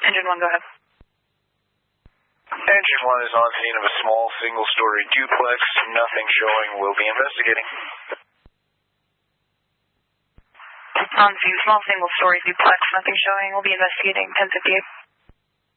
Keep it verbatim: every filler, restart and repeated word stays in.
Engine one, go ahead. Engine one is on scene of a small single-story duplex. Nothing showing. Will be investigating. On scene, small single-story duplex. Nothing showing. We'll be investigating. ten fifty-eight.